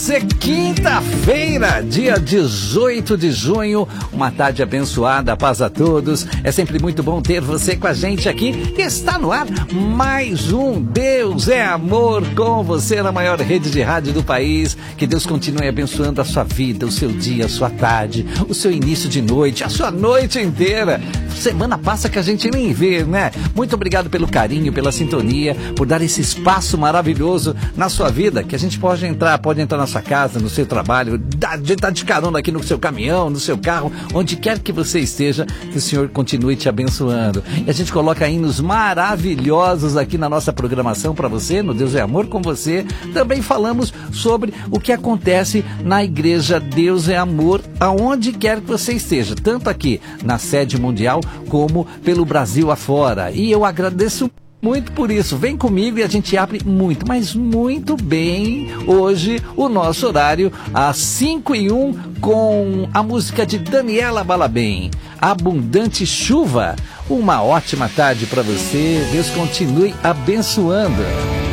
Quinta-feira, dia 18 de junho, uma tarde abençoada, paz a todos. É sempre muito bom ter você com a gente aqui. Está no ar mais um Deus é Amor com você na maior rede de rádio do país. Que Deus continue abençoando a sua vida, o seu dia, a sua tarde, o seu início de noite, a sua noite inteira. Semana passa que a gente nem vê, né? Muito obrigado pelo carinho, pela sintonia, por dar esse espaço maravilhoso na sua vida, que a gente pode entrar na sua casa, no seu trabalho, tá de carona aqui no seu caminhão, no seu carro, onde quer que você esteja, que o Senhor continue te abençoando. E a gente coloca hinos maravilhosos aqui na nossa programação para você, no Deus é Amor com você. Também falamos sobre o que acontece na igreja Deus é Amor, aonde quer que você esteja, tanto aqui na sede mundial, como pelo Brasil afora. E eu agradeço muito por isso. Vem comigo e a gente abre muito, mas muito bem hoje o nosso horário às 5:01 com a música de Daniela Balabem, Abundante Chuva. Uma ótima tarde para você. Deus continue abençoando.